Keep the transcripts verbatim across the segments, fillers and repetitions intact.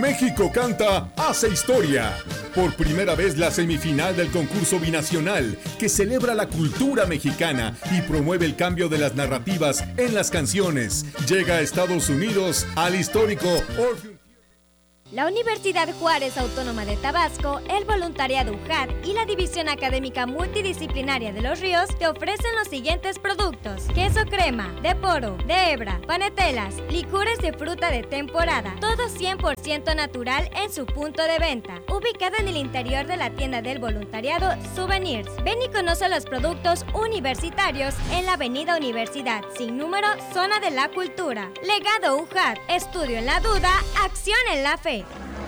México Canta hace historia. Por primera vez la semifinal del concurso binacional que celebra la cultura mexicana y promueve el cambio de las narrativas en las canciones. Llega a Estados Unidos al histórico Orpheum. La Universidad Juárez Autónoma de Tabasco, el voluntariado U J A T y la División Académica Multidisciplinaria de Los Ríos te ofrecen los siguientes productos: queso crema, de poro, de hebra, panetelas, licores de fruta de temporada, todo cien por ciento natural en su punto de venta, ubicado en el interior de la tienda del voluntariado Souvenirs. Ven y conoce los productos universitarios en la Avenida Universidad, sin número, Zona de la Cultura. Legado U J A T, estudio en la duda, acción en la fe.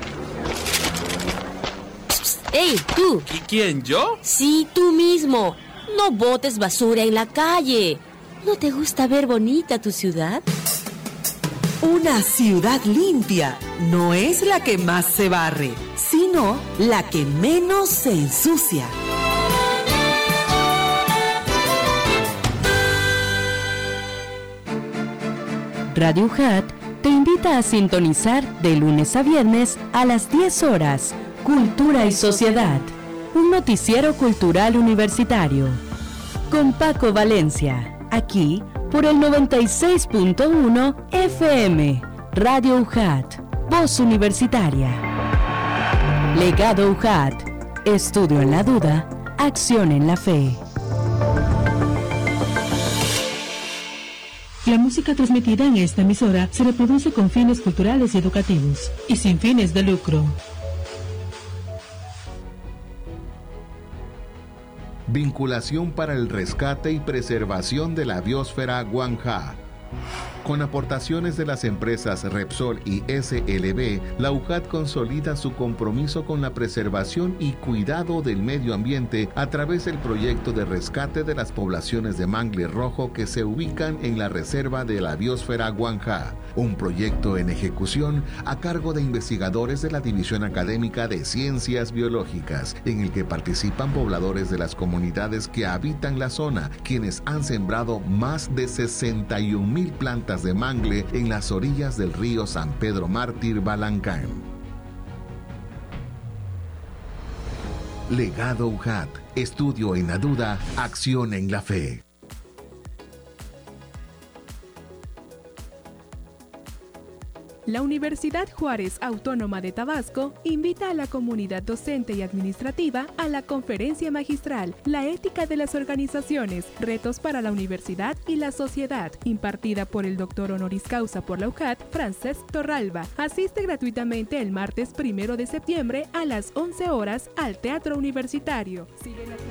¡Ey, tú! ¿Quién, yo? Sí, tú mismo. No botes basura en la calle. ¿No te gusta ver bonita tu ciudad? Una ciudad limpia no es la que más se barre, sino la que menos se ensucia. Radio U J A T te invita a sintonizar de lunes a viernes a las diez horas, Cultura y Sociedad, un noticiero cultural universitario. Con Paco Valencia, aquí por el noventa y seis punto uno F M, Radio U J A T, Voz Universitaria. Legado U J A T, estudio en la duda, acción en la fe. La música transmitida en esta emisora se reproduce con fines culturales y educativos y sin fines de lucro. Vinculación para el rescate y preservación de la biosfera Guanjá. Con aportaciones de las empresas Repsol y S L B, la U J A T consolida su compromiso con la preservación y cuidado del medio ambiente a través del proyecto de rescate de las poblaciones de mangle rojo que se ubican en la reserva de la biosfera Guanjá, un proyecto en ejecución a cargo de investigadores de la División Académica de Ciencias Biológicas, en el que participan pobladores de las comunidades que habitan la zona, quienes han sembrado más de sesenta y un mil plantas de mangle en las orillas del río San Pedro Mártir Balancán. Legado U J A T, estudio en la duda, acción en la fe. La Universidad Juárez Autónoma de Tabasco invita a la comunidad docente y administrativa a la conferencia magistral La ética de las organizaciones, retos para la universidad y la sociedad, impartida por el doctor honoris causa por la U J A T, Francesc Torralba. Asiste gratuitamente el martes primero de septiembre a las once horas al Teatro Universitario. Sigue la...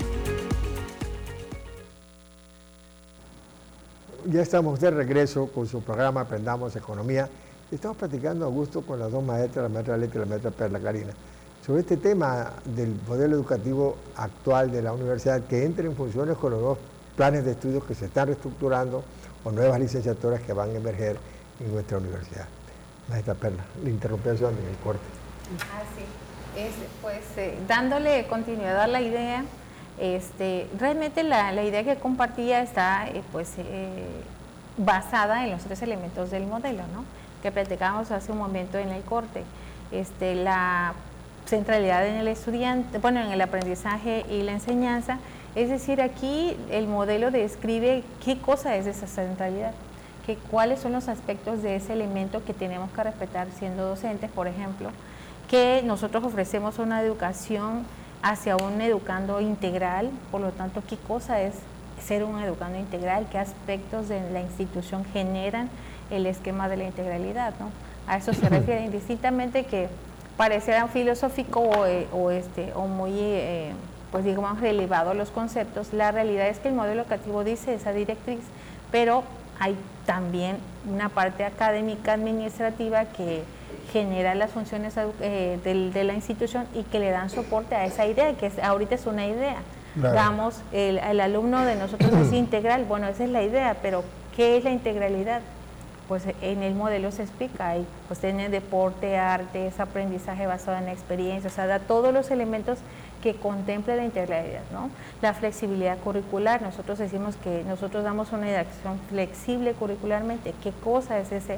Ya estamos de regreso con su programa Aprendamos Economía. Estamos platicando a gusto con las dos maestras, la maestra Leti y la maestra Perla Karina, sobre este tema del modelo educativo actual de la universidad que entra en funciones con los dos planes de estudios que se están reestructurando o nuevas licenciaturas que van a emerger en nuestra universidad. Maestra Perla, la interrupción en el corte. Así es, pues eh, dándole continuidad a la idea, este, realmente la, la idea que compartía está eh, pues eh, basada en los tres elementos del modelo, ¿no?, que platicábamos hace un momento en el corte. Este, la centralidad en el estudiante, bueno, en el aprendizaje y la enseñanza, es decir, aquí el modelo describe qué cosa es esa centralidad, que cuáles son los aspectos de ese elemento que tenemos que respetar siendo docentes, por ejemplo, que nosotros ofrecemos una educación hacia un educando integral, por lo tanto, qué cosa es ser un educando integral, qué aspectos de la institución generan el esquema de la integralidad, ¿no? A eso se refiere, indistintamente que pareciera filosófico o, eh, o, este, o muy, eh, pues digamos, elevado los conceptos. La realidad es que el modelo educativo dice esa directriz, pero hay también una parte académica administrativa que genera las funciones eh, de, de la institución y que le dan soporte a esa idea, que es, ahorita es una idea. Claro. Damos, el, el alumno de nosotros es integral, bueno, esa es la idea, pero ¿qué es la integralidad? Pues en el modelo se explica, hay, pues tiene deporte, arte, es aprendizaje basado en experiencia, o sea, da todos los elementos que contemple la integralidad, ¿no? La flexibilidad curricular, nosotros decimos que nosotros damos una educación flexible curricularmente. ¿Qué cosa es esa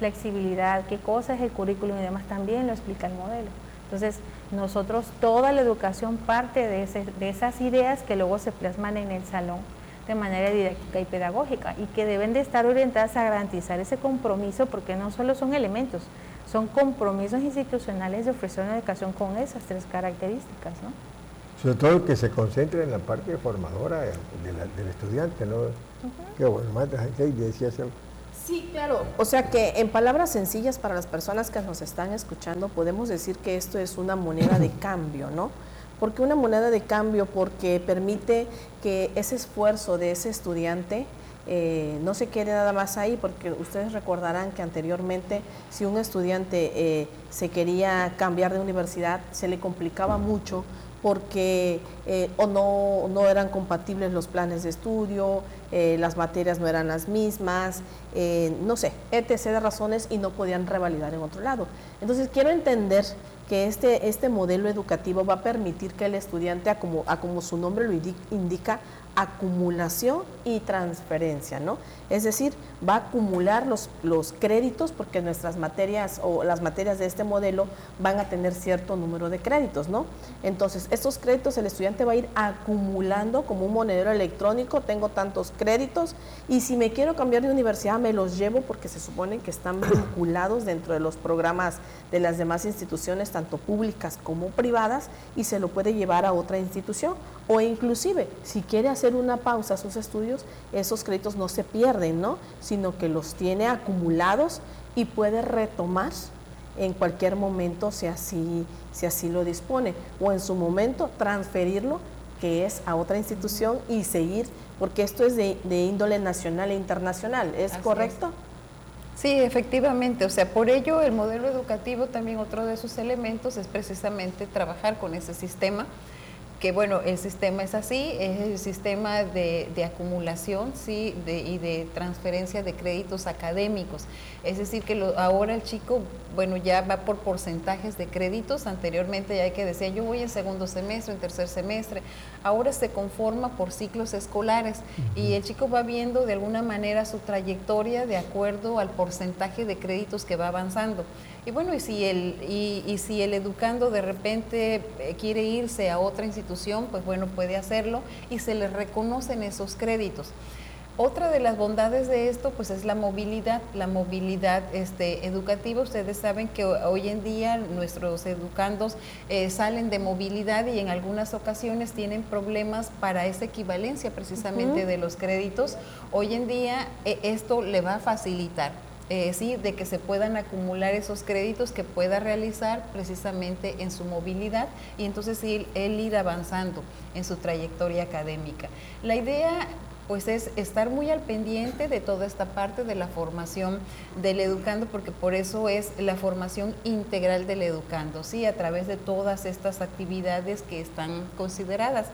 flexibilidad, qué cosa es el currículum y demás, también lo explica el modelo. Entonces, nosotros, toda la educación parte de, ese, de esas ideas que luego se plasman en el salón de manera didáctica y pedagógica y que deben de estar orientadas a garantizar ese compromiso, porque no solo son elementos, son compromisos institucionales de ofrecer una educación con esas tres características, ¿no? Sobre todo que se concentre en la parte formadora de la, del estudiante, ¿no? Uh-huh. Qué bueno, maestra, ¿qué decías algo? Sí, claro. O sea que en palabras sencillas para las personas que nos están escuchando, podemos decir que esto es una moneda de cambio, ¿no? ¿Por qué una moneda de cambio? Porque permite que ese esfuerzo de ese estudiante eh, no se quede nada más ahí, porque ustedes recordarán que anteriormente si un estudiante eh, se quería cambiar de universidad, se le complicaba mucho porque eh, o no, no eran compatibles los planes de estudio, eh, las materias no eran las mismas, eh, no sé, etcétera de razones, y no podían revalidar en otro lado. Entonces quiero entender que este, este modelo educativo va a permitir que el estudiante, a como, a como su nombre lo indica, acumulación y transferencia, ¿no? Es decir, va a acumular los, los créditos, porque nuestras materias o las materias de este modelo van a tener cierto número de créditos, ¿no? Entonces, estos créditos el estudiante va a ir acumulando como un monedero electrónico, tengo tantos créditos, y si me quiero cambiar de universidad me los llevo porque se supone que están vinculados dentro de los programas de las demás instituciones, tanto públicas como privadas, y se lo puede llevar a otra institución, o inclusive, si quiere hacer una pausa a sus estudios, esos créditos no se pierden, ¿no? Sino que los tiene acumulados y puede retomar en cualquier momento si así, si así lo dispone, o en su momento transferirlo, que es a otra institución, y seguir, porque esto es de, de índole nacional e internacional, ¿es así correcto? Es. Sí, efectivamente, o sea, por ello el modelo educativo también otro de sus elementos es precisamente trabajar con ese sistema, que bueno, el sistema es así, es el sistema de, de acumulación, sí, de, y de transferencia de créditos académicos. Es decir, que lo, ahora el chico, bueno, ya va por porcentajes de créditos. Anteriormente ya hay que decir, yo voy en segundo semestre, en tercer semestre. Ahora se conforma por ciclos escolares, uh-huh. y el chico va viendo de alguna manera su trayectoria de acuerdo al porcentaje de créditos que va avanzando. Y bueno, y si el, y, y si el educando de repente quiere irse a otra institución, pues bueno, puede hacerlo y se le reconocen esos créditos. Otra de las bondades de esto, pues es la movilidad, la movilidad este, educativa. Ustedes saben que hoy en día nuestros educandos eh, salen de movilidad y en algunas ocasiones tienen problemas para esa equivalencia precisamente uh-huh. de los créditos. Hoy en día eh, esto le va a facilitar. Eh, sí, de que se puedan acumular esos créditos que pueda realizar precisamente en su movilidad y entonces él, él ir avanzando en su trayectoria académica. La idea pues es estar muy al pendiente de toda esta parte de la formación del educando, porque por eso es la formación integral del educando, sí, a través de todas estas actividades que están consideradas.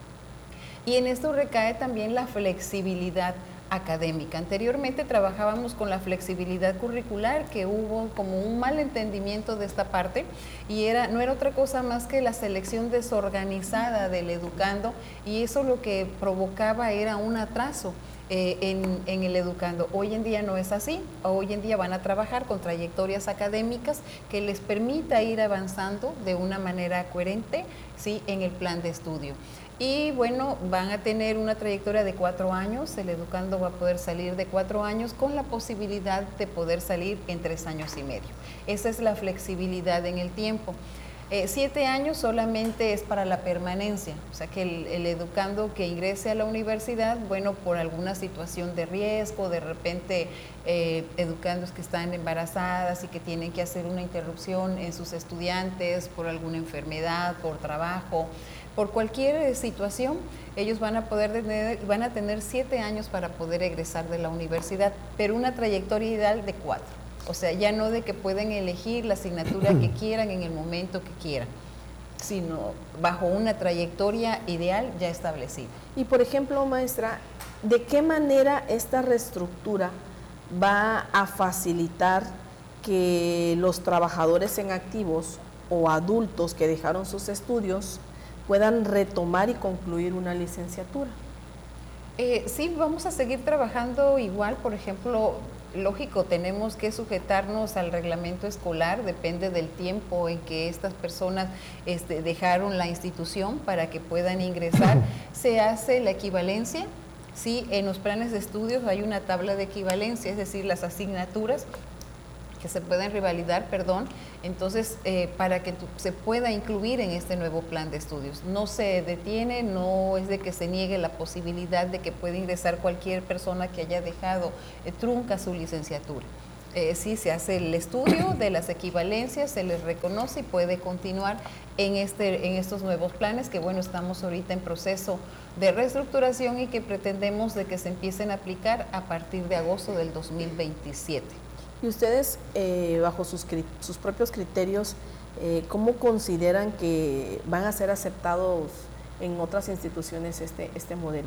Y en esto recae también la flexibilidad académica. Anteriormente trabajábamos con la flexibilidad curricular, que hubo como un mal entendimiento de esta parte y era, no era otra cosa más que la selección desorganizada del educando, y eso lo que provocaba era un atraso eh, en, en el educando. Hoy en día no es así. Hoy en día van a trabajar con trayectorias académicas que les permita ir avanzando de una manera coherente, sí, en el plan de estudio. Y bueno, van a tener una trayectoria de cuatro años, el educando va a poder salir de cuatro años con la posibilidad de poder salir en tres años y medio. Esa es la flexibilidad en el tiempo. Eh, siete años solamente es para la permanencia, o sea que el, el educando que ingrese a la universidad, bueno, por alguna situación de riesgo, de repente eh, educandos que están embarazadas y que tienen que hacer una interrupción en sus estudiantes por alguna enfermedad, por trabajo, por cualquier situación, ellos van a poder tener, van a tener siete años para poder egresar de la universidad, pero una trayectoria ideal de cuatro. O sea, ya no de que pueden elegir la asignatura que quieran en el momento que quieran, sino bajo una trayectoria ideal ya establecida. Y por ejemplo, maestra, ¿de qué manera esta reestructura va a facilitar que los trabajadores en activos o adultos que dejaron sus estudios puedan retomar y concluir una licenciatura? Eh, sí, vamos a seguir trabajando igual. Por ejemplo, lógico, tenemos que sujetarnos al reglamento escolar, depende del tiempo en que estas personas este, dejaron la institución para que puedan ingresar. Se hace la equivalencia, sí, en los planes de estudios hay una tabla de equivalencia, es decir, las asignaturas que se pueden revalidar, perdón, entonces eh, para que tu, se pueda incluir en este nuevo plan de estudios. No se detiene, no es de que se niegue la posibilidad de que pueda ingresar cualquier persona que haya dejado eh, trunca su licenciatura. Eh, sí, se hace el estudio de las equivalencias, se les reconoce y puede continuar en, este, en estos nuevos planes que, bueno, estamos ahorita en proceso de reestructuración y que pretendemos de que se empiecen a aplicar a partir de agosto del dos mil veintisiete. Y ustedes, eh, bajo sus, sus propios criterios, eh, ¿cómo consideran que van a ser aceptados en otras instituciones este, este modelo?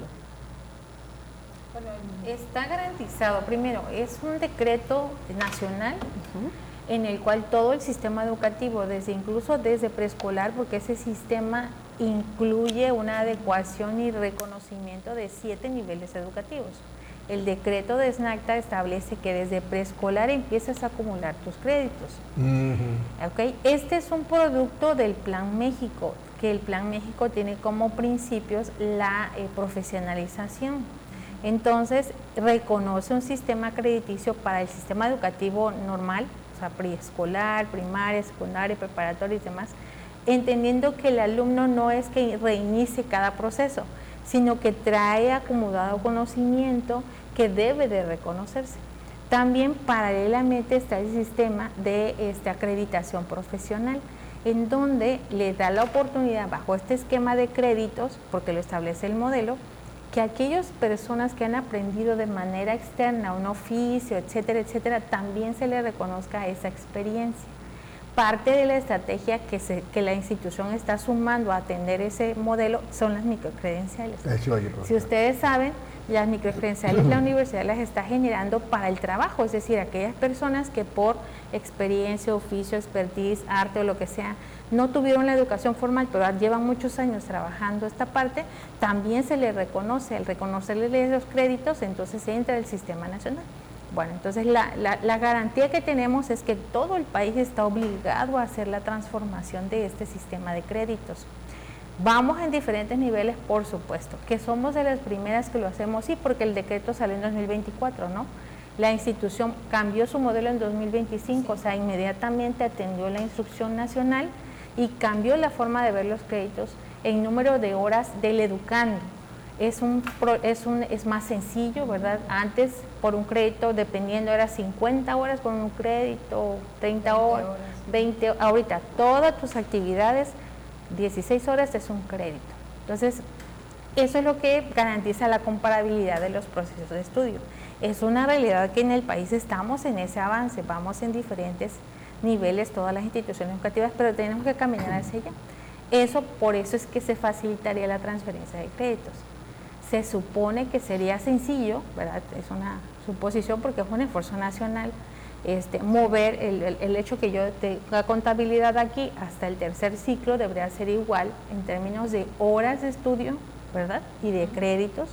Bueno, está garantizado. Primero, es un decreto nacional uh-huh. en el cual todo el sistema educativo, desde incluso desde preescolar, porque ese sistema incluye una adecuación y reconocimiento de siete niveles educativos. El decreto de SNACTA establece que desde preescolar empiezas a acumular tus créditos. Uh-huh. ¿Okay? Este es un producto del Plan México, que el Plan México tiene como principios la eh, profesionalización. Entonces, reconoce un sistema crediticio para el sistema educativo normal, o sea, preescolar, primaria, secundaria, preparatoria y demás, entendiendo que el alumno no es que reinicie cada proceso, sino que trae acumulado conocimiento que debe de reconocerse. También paralelamente está el sistema de este, acreditación profesional, en donde le da la oportunidad bajo este esquema de créditos, porque lo establece el modelo, que aquellas personas que han aprendido de manera externa un oficio, etcétera, etcétera, también se le reconozca esa experiencia. Parte de la estrategia que, se, que la institución está sumando a atender ese modelo son las microcredenciales. Si ustedes saben, las microcredenciales la universidad las está generando para el trabajo, es decir, aquellas personas que por experiencia, oficio, expertise, arte o lo que sea, no tuvieron la educación formal, pero llevan muchos años trabajando esta parte, también se les reconoce, al reconocerles los créditos, entonces entra el sistema nacional. Bueno, entonces la, la, la garantía que tenemos es que todo el país está obligado a hacer la transformación de este sistema de créditos. Vamos en diferentes niveles, por supuesto, que somos de las primeras que lo hacemos, sí, porque el decreto salió en dos mil veinticuatro, ¿no? La institución cambió su modelo en dos mil veinticinco, o sea, inmediatamente atendió la instrucción nacional y cambió la forma de ver los créditos en número de horas del educando. Es, un, es, un, es más sencillo, ¿verdad? Antes, por un crédito, dependiendo, era cincuenta horas por un crédito, treinta horas, veinte, ahorita, todas tus actividades, dieciséis horas es un crédito. Entonces, eso es lo que garantiza la comparabilidad de los procesos de estudio. Es una realidad que en el país estamos en ese avance, vamos en diferentes niveles, todas las instituciones educativas, pero tenemos que caminar hacia allá. Eso, por eso es que se facilitaría la transferencia de créditos. Se supone que sería sencillo, ¿verdad? Es una suposición porque es un esfuerzo nacional, este, mover el, el, el hecho que yo tenga contabilidad aquí hasta el tercer ciclo debería ser igual en términos de horas de estudio, ¿verdad? Y de créditos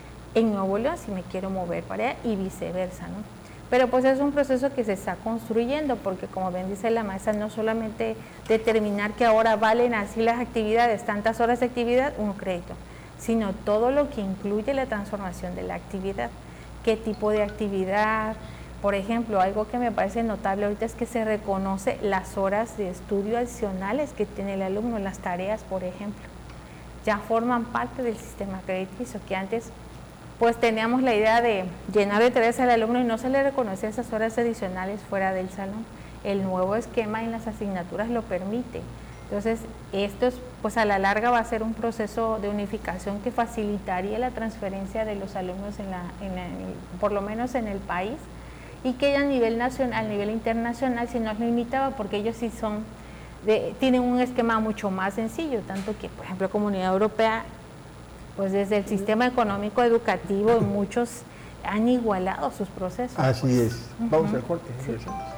en Nuevo León si me quiero mover para allá y viceversa, ¿no? Pero pues es un proceso que se está construyendo porque, como bien dice la maestra, no solamente determinar que ahora valen así las actividades, tantas horas de actividad, un crédito, sino todo lo que incluye la transformación de la actividad. ¿Qué tipo de actividad? Por ejemplo, algo que me parece notable ahorita es que se reconoce las horas de estudio adicionales que tiene el alumno, las tareas, por ejemplo. Ya forman parte del sistema crediticio, que antes pues teníamos la idea de llenar de tareas al alumno y no se le reconoce esas horas adicionales fuera del salón. El nuevo esquema en las asignaturas lo permite. Entonces, esto es, pues a la larga va a ser un proceso de unificación que facilitaría la transferencia de los alumnos, en la, en la, en el, por lo menos en el país, y que a nivel nacional, a nivel internacional, si nos limitaba, porque ellos sí son, de, tienen un esquema mucho más sencillo, tanto que, por ejemplo, Comunidad Europea, pues desde el sistema económico educativo, muchos han igualado sus procesos. Así pues. es. Vamos uh-huh. al corte. Sí.